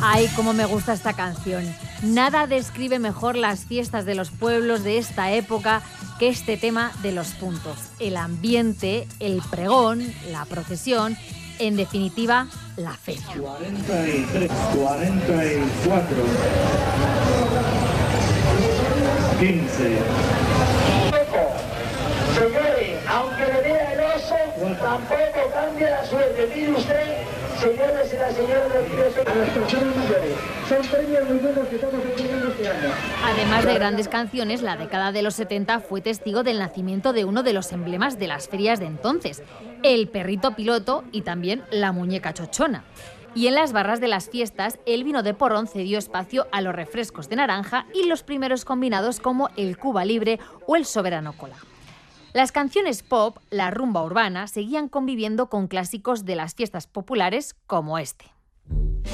Ay, cómo me gusta esta canción. Nada describe mejor las fiestas de los pueblos de esta época que este tema de los puntos. El ambiente, el pregón, la procesión, en definitiva, la feria. 43, 44, 15. Señores, aunque le vea el oso, tampoco cambia la suerte. Mire usted, señores y las señoras del Dios, a las personas mayores. Son premios muy buenos que estamos entregando este año. Además de grandes canciones, la década de los 70 fue testigo del nacimiento de uno de los emblemas de las ferias de entonces, el perrito piloto y también la muñeca chochona. Y en las barras de las fiestas, el vino de porrón cedió espacio a los refrescos de naranja y los primeros combinados como el Cuba Libre o el Soberano Cola. Las canciones pop, la rumba urbana, seguían conviviendo con clásicos de las fiestas populares como este.